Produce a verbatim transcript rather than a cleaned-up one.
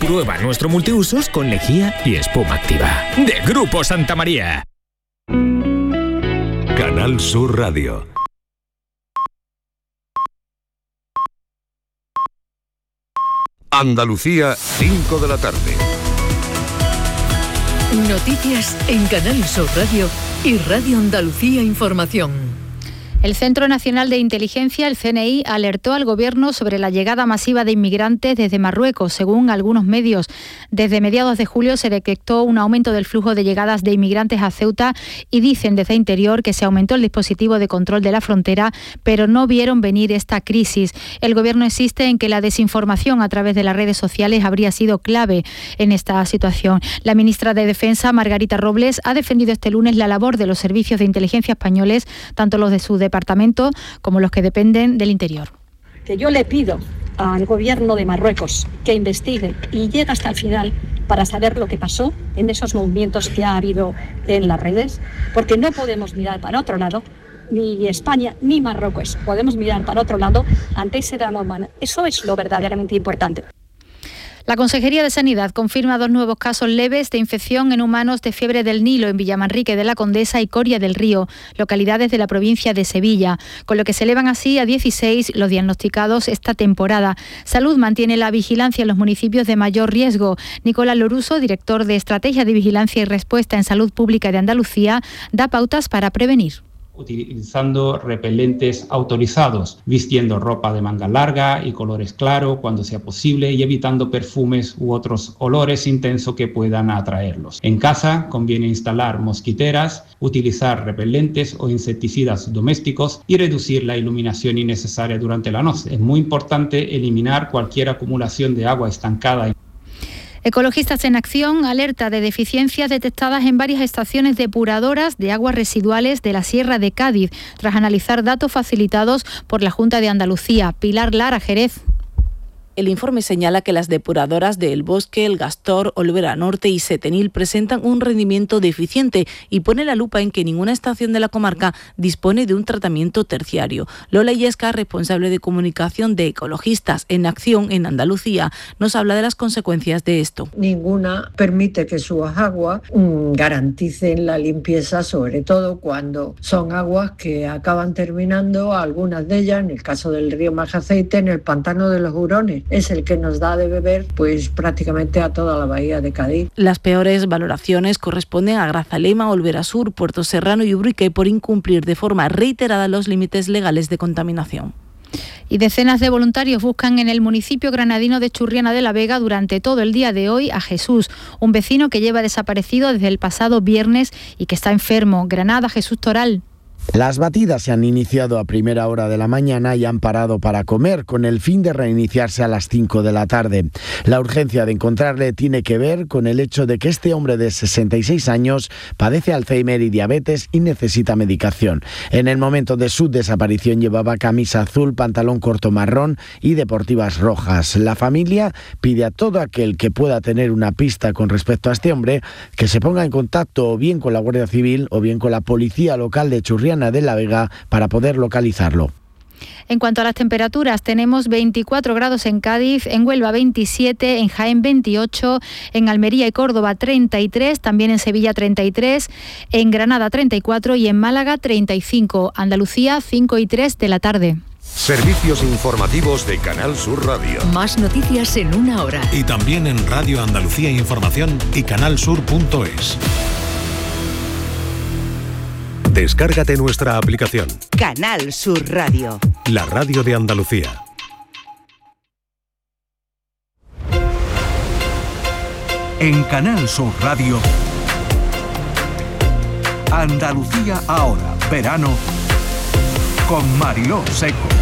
Prueba nuestro multiusos con lejía y espuma activa. De Grupo Santa María. Canal Sur Radio. Andalucía, cinco de la tarde. Noticias en Canal Sur Radio y Radio Andalucía Información. El Centro Nacional de Inteligencia, el C N I, alertó al Gobierno sobre la llegada masiva de inmigrantes desde Marruecos. Según algunos medios, desde mediados de julio se detectó un aumento del flujo de llegadas de inmigrantes a Ceuta y dicen desde Interior que se aumentó el dispositivo de control de la frontera, pero no vieron venir esta crisis. El Gobierno insiste en que la desinformación a través de las redes sociales habría sido clave en esta situación. La ministra de Defensa, Margarita Robles, ha defendido este lunes la labor de los servicios de inteligencia españoles, tanto los de su departamento como los que dependen del Interior. Que yo le pido al gobierno de Marruecos que investigue y llegue hasta el final para saber lo que pasó en esos movimientos que ha habido en las redes, porque no podemos mirar para otro lado, ni España ni Marruecos podemos mirar para otro lado ante ese drama humano. Eso es lo verdaderamente importante. La Consejería de Sanidad confirma dos nuevos casos leves de infección en humanos de fiebre del Nilo en Villamanrique de la Condesa y Coria del Río, localidades de la provincia de Sevilla, con lo que se elevan así a dieciséis los diagnosticados esta temporada. Salud mantiene la vigilancia en los municipios de mayor riesgo. Nicolás Loruso, director de Estrategia de Vigilancia y Respuesta en Salud Pública de Andalucía, da pautas para prevenir. Utilizando repelentes autorizados, vistiendo ropa de manga larga y colores claros cuando sea posible y evitando perfumes u otros olores intensos que puedan atraerlos. En casa conviene instalar mosquiteras, utilizar repelentes o insecticidas domésticos y reducir la iluminación innecesaria durante la noche. Es muy importante eliminar cualquier acumulación de agua estancada. Ecologistas en Acción alerta de deficiencias detectadas en varias estaciones depuradoras de aguas residuales de la Sierra de Cádiz, tras analizar datos facilitados por la Junta de Andalucía. Pilar Lara, Jerez. El informe señala que las depuradoras de El Bosque, El Gastor, Olvera Norte y Setenil presentan un rendimiento deficiente y pone la lupa en que ninguna estación de la comarca dispone de un tratamiento terciario. Lola Illesca, responsable de comunicación de Ecologistas en Acción en Andalucía, nos habla de las consecuencias de esto. Ninguna permite que sus aguas mmm, garanticen la limpieza, sobre todo cuando son aguas que acaban terminando, algunas de ellas, en el caso del río Majaceite, en el pantano de los Hurones. Es el que nos da de beber pues prácticamente a toda la bahía de Cádiz. Las peores valoraciones corresponden a Grazalema, Olvera Sur, Puerto Serrano y Ubrique por incumplir de forma reiterada los límites legales de contaminación. Y decenas de voluntarios buscan en el municipio granadino de Churriana de la Vega durante todo el día de hoy a Jesús, un vecino que lleva desaparecido desde el pasado viernes y que está enfermo. Granada, Jesús Toral. Las batidas se han iniciado a primera hora de la mañana y han parado para comer, con el fin de reiniciarse a las cinco de la tarde. La urgencia de encontrarle tiene que ver con el hecho de que este hombre de sesenta y seis años padece Alzheimer y diabetes y necesita medicación. En el momento de su desaparición llevaba camisa azul, pantalón corto marrón y deportivas rojas. La familia pide a todo aquel que pueda tener una pista con respecto a este hombre que se ponga en contacto o bien con la Guardia Civil o bien con la policía local de Churriana de la Vega para poder localizarlo. En cuanto a las temperaturas, tenemos veinticuatro grados en Cádiz, en Huelva veintisiete, en Jaén veintiocho, en Almería y Córdoba treinta y tres, también en Sevilla treinta y tres, en Granada treinta y cuatro y en Málaga treinta y cinco. Andalucía cinco y tres de la tarde. Servicios informativos de Canal Sur Radio. Más noticias en una hora. Y también en Radio Andalucía Información y canalsur punto es. Descárgate nuestra aplicación. Canal Sur Radio. La radio de Andalucía. En Canal Sur Radio, Andalucía ahora, verano, con Mariló Seco.